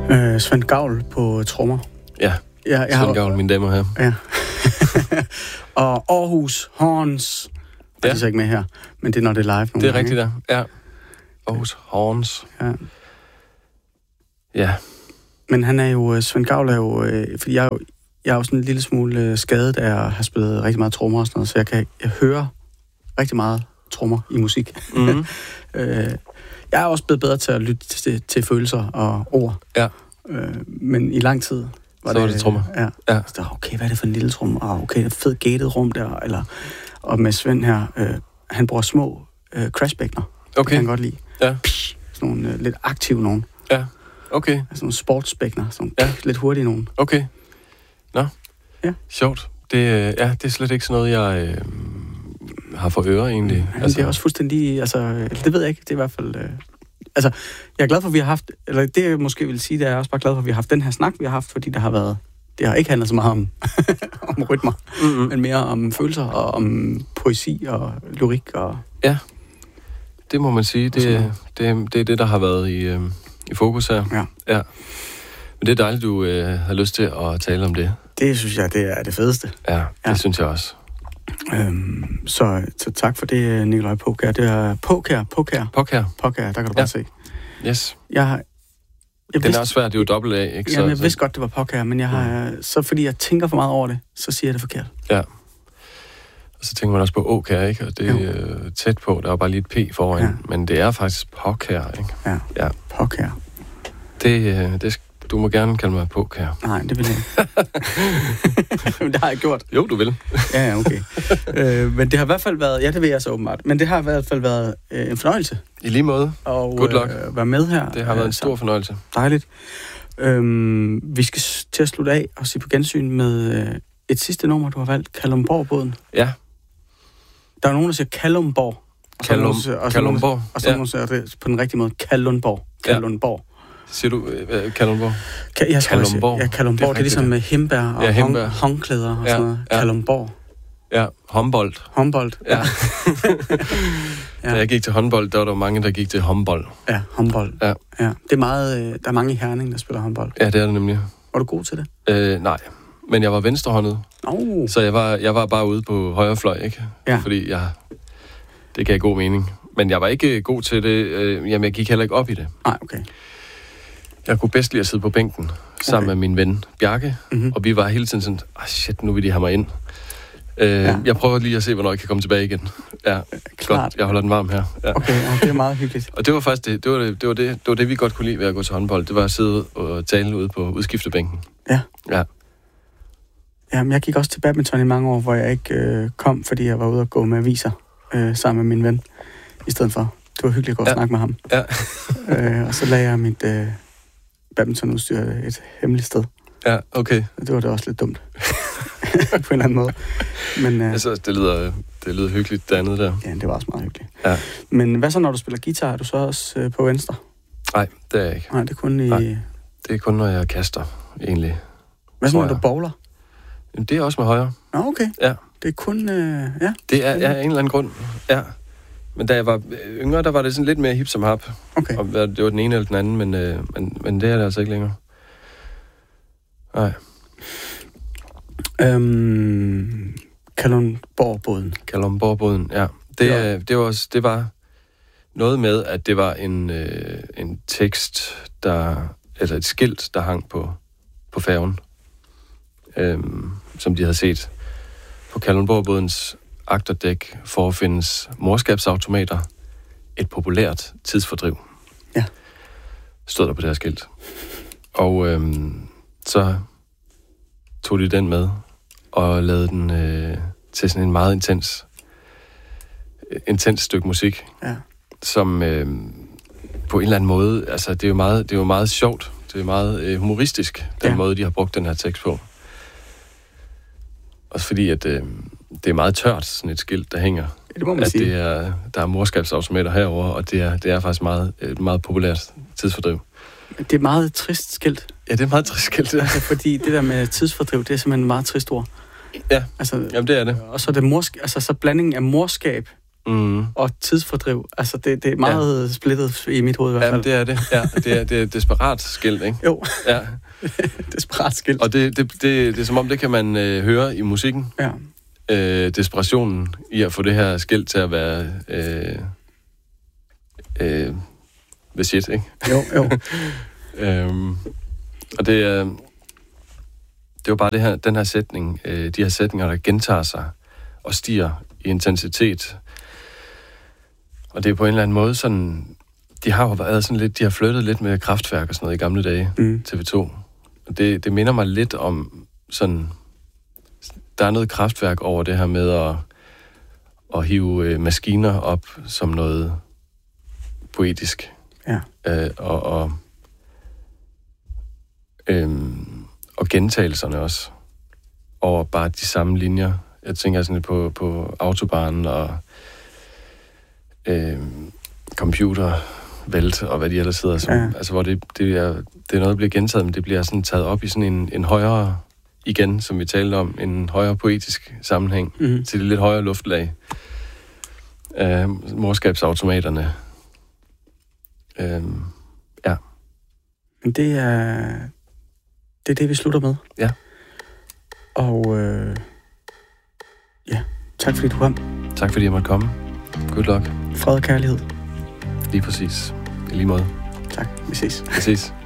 Svend Gavl på trommer. Ja, Svend Gavl, mine damer her. Ja. Og Aarhus Horns. Det er så ikke med her, men det er når det er live. Det er rigtigt, der. Ja. Aarhus Horns. Ja. Ja. Men han er jo, Svend Gavl er jo, fordi jeg er jo sådan en lille smule skadet af at have spillet rigtig meget trommer og sådan noget, så jeg hører rigtig meget trommer i musik. Mm-hmm. Jeg er også blevet bedre til at lytte til følelser og ord. Ja. Men i lang tid var det trommer. Ja. Så okay, hvad er det for en lille trommer? Okay, det er et fedt gated rum der. Og med Svend her, han bruger små crashbækkener. Okay. Det kan han godt lide. Ja. Sådan nogle lidt aktive nogen. Ja, okay. Sådan nogle sportsbækkener. Sådan lidt hurtige nogen. Okay. Nå. Ja. Sjovt. Det er slet ikke sådan noget, jeg har for øre egentlig. Det er også fuldstændig, det ved jeg ikke, det er i hvert fald... jeg er glad for, at vi har haft, eller det jeg måske vil sige, det er jeg også bare glad for, at vi har haft den her snak, vi har haft, fordi det har ikke handlet så meget om, om rytmer, men mere om følelser og om poesi og lyrik og... Ja, det må man sige. Det er det, der har været i fokus her. Ja. Men det er dejligt, du har lyst til at tale om det. Det synes jeg, det er det fedeste. Ja, det synes jeg også. Så tak for det, Nikolaj Poukjær. Det er Poukjær, der kan du bare se. Yes. Den er også svært, det er jo dobbelt A, ikke? Jamen, jeg vidste godt, det var Poukjær, men jeg har, så fordi jeg tænker for meget over det, så siger jeg det forkert. Ja. Og så tænker man også på Åkær, ikke? Og det er tæt på, der er bare lige et P foran, men det er faktisk Poukjær, ikke? Ja. Poukjær. Det du må gerne kalde mig Poukjær. Nej, det vil jeg ikke. Det har jeg gjort. Jo, du vil. Ja, okay. Men det har i hvert fald været... Ja, det vil jeg så åbenbart. Men det har i hvert fald været en fornøjelse. I lige måde. Og good luck. Være med her. Det har været en stor fornøjelse. Dejligt. Vi skal til at slutte af og se på gensyn med et sidste nummer, du har valgt. Kalundborg-båden. Ja. Der er nogen, der siger Kalundborg. Kalundborg. Og så nogen siger det på den rigtige måde. Kalundborg. Kalundborg. Siger du Kalundborg? Kalundborg. Ja, Kalundborg. Det er ligesom med himbær og håndklæder og sådan noget. Kalundborg. Ja, håndbold. Ja. Da jeg gik til håndbold, der var der mange, der gik til håndbold. Ja, håndbold. Ja. Det er meget... Der er mange i Herning, der spiller håndbold. Ja, det er det nemlig. Var du god til det? Nej. Men jeg var venstrehåndet. Så jeg var bare ude på højre fløj, ikke? Ja. Fordi det gav god mening. Men jeg var ikke god til det. Jeg gik heller ikke op i det. Nej, okay. Jeg kunne bedst lide at sidde på bænken sammen med min ven Bjarke. Mm-hmm. Og vi var hele tiden sådan, shit, nu vil de have mig ind. Jeg prøver lige at se, hvornår jeg kan komme tilbage igen. Ja, godt. Jeg holder den varm her. Ja. Okay, det er meget hyggeligt. Og det var faktisk det var det, vi godt kunne lide ved at gå til håndbold. Det var at sidde og tale ude på udskiftebænken. Ja. Jamen, jeg gik også til badminton i mange år, hvor jeg ikke kom, fordi jeg var ude og gå med aviser sammen med min ven i stedet for. Det var hyggeligt at gå og snakke med ham. Ja. Og så lagde jeg mit badmintonudstyr et hemmeligt sted. Ja, okay. Det var da også lidt dumt. På en eller anden måde. Men, jeg synes, det lyder hyggeligt, det andet der. Ja, det var også meget hyggeligt. Ja. Men hvad så, når du spiller guitar? Er du så også på venstre? Nej, det er jeg ikke. Nej, det er kun det er kun, når jeg kaster, egentlig. Hvad så, når du bowler? Jamen, det er også med højre. Nå, okay. Ja. Det er kun, Det er en eller anden grund, ja. Men da jeg var yngre, der var det sådan lidt mere hip som hap. Okay. Og det var den ene eller den anden, men det er det altså ikke længere. Nej. Kalundborg-båden, ja. Det var noget med, at det var en tekst, eller et skilt, der hang på færgen, som de havde set. På Kalundborg-bådens agterdæk forefindes morskabsautomater, et populært tidsfordriv. Ja. Stod der på det her skilt. Og så tog de den med og lavede den til sådan en meget intens stykke musik, som på en eller anden måde, altså det er jo meget sjovt, det er meget humoristisk, den måde, de har brugt den her tekst på. Også fordi, at det er meget tørt, sådan et skilt, der hænger. Det må man sige. Der er morskabsautomater herovre, og det er faktisk et meget populært tidsfordriv. Det er et meget trist skilt. Ja, det er meget trist skilt, ja. Altså, fordi det der med tidsfordriv, det er simpelthen et meget trist ord. Ja, altså, jamen det er det. Og så er det så blandingen af morskab og tidsfordriv. Altså, det er meget splittet i mit hoved i hvert fald. Ja, det er det. Ja, det er desperat skilt, ikke? Jo. Ja. Desperat skilt. Og det er som om, det kan man høre i musikken. Ja. Desperationen i at få det her skilt til at være the shit, ikke? Jo. Og det er jo bare det her, den her sætning, de her sætninger, der gentager sig og stiger i intensitet. Og det er på en eller anden måde sådan, de har jo været sådan lidt, de har flyttet lidt med Kraftwerk og sådan noget i gamle dage, TV2. Og det minder mig lidt om sådan, der er noget Kraftwerk over det her med at hive maskiner op som noget poetisk. Ja. Og gentagelserne også over bare de samme linjer. Jeg tænker sådan lidt på Autobahn og computervælt og hvad de ellers sidder som. Ja. Altså hvor det er noget, der bliver gentaget, men det bliver sådan taget op i sådan en højere, igen, som vi talte om, en højere poetisk sammenhæng til det lidt højere luftlag. Morskabsautomaterne. Ja. Men det er det, vi slutter med. Ja. Og tak fordi du kom. Tak fordi jeg måtte komme. Good luck. Fred og kærlighed. Lige præcis. I lige måde. Tak. Vi ses. Vi ses.